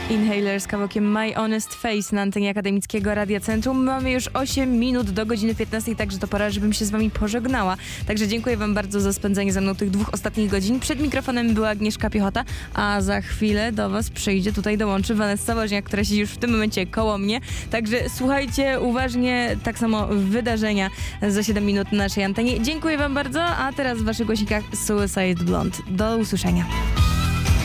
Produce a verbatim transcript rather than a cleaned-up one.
Inhaler z kawałkiem My Honest Face na antenie Akademickiego Radia Centrum. Mamy już osiem minut do godziny piętnastej, także to pora, żebym się z wami pożegnała. Także dziękuję wam bardzo za spędzenie ze mną tych dwóch ostatnich godzin. Przed mikrofonem była Agnieszka Piechota, a za chwilę do was przyjdzie, tutaj dołączy Vanessa Woźniak, która siedzi już w tym momencie koło mnie. Także słuchajcie uważnie tak samo wydarzenia za siedem minut na naszej antenie. Dziękuję wam bardzo, a teraz w waszych głośnikach Suicide Blonde. Do usłyszenia.